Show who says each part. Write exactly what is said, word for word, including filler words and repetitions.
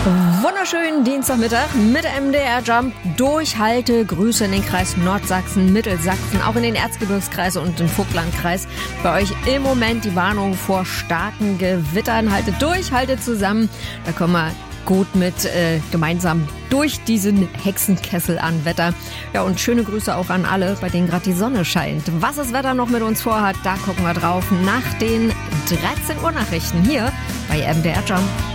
Speaker 1: Wunderschönen Dienstagmittag mit M D R Jump. Durchhalte, Grüße in den Kreis Nordsachsen, Mittelsachsen, auch in den Erzgebirgskreis und den Vogtlandkreis. Bei euch im Moment die Warnung vor starken Gewittern. Haltet durch, haltet zusammen. Da kommen wir gut mit äh, gemeinsam durch diesen Hexenkessel an Wetter. Ja, und schöne Grüße auch an alle, bei denen gerade die Sonne scheint. Was das Wetter noch mit uns vorhat, da gucken wir drauf nach den dreizehn Uhr Nachrichten hier bei M D R Jump.